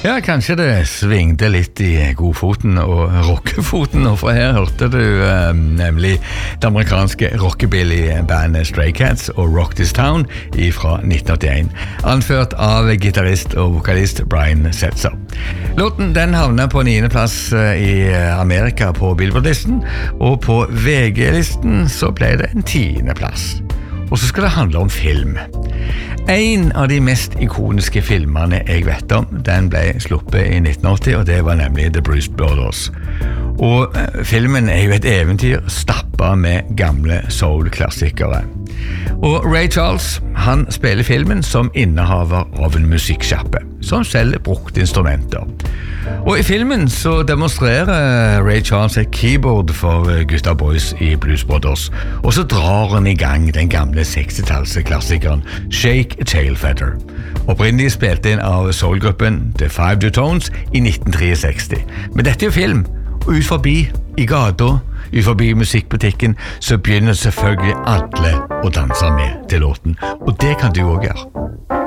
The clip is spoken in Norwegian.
Ja, kanskje det svingte litt i godfoten og rockefoten, og for her hørte du nemlig det amerikanske rockabilly-bandet Stray Cats og Rock This Town fra 1981, anført av gitarist og vokalist Brian Setzer. Låten den havnet på 9. plass i Amerika på Billboard-listen, og på VG-listen så ble det en 10. plass. Og så skal det handle om film. En av de mest ikoniske filmene jeg vet om, den ble sluppet i 1980, og det var nemlig The Blues Brothers. Og filmen jo et eventyr stappet med gamle soul-klassikere. Og Ray Charles, han spiller filmen som innehaver av en musikksjappe, som selv brukte instrumenter. Og i filmen så demonstrerer Ray Charles et keyboard for gutta boys i Blues Brothers, og så drar han i gang den gamle 60-tallsklassikeren Shake a Tail Feather. Opprinnelig spilte inn av soulgruppen The Five Dutones i 1963. Men dette film, og ut forbi i gata, ut forbi musikkbutikken, så begynner selvfølgelig alle å danse med til låten, og det kan du også gjøre.